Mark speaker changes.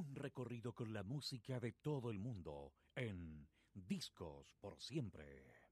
Speaker 1: Un recorrido con la música de todo el mundo en Discos por Siempre.